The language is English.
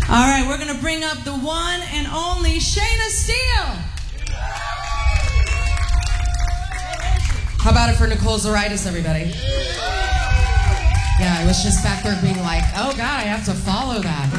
All right, we're going to bring up the one and only Shayna Steele. How about it for Nicole Zaritis, everybody? Yeah, I was just back there being like, oh God, I have to follow that.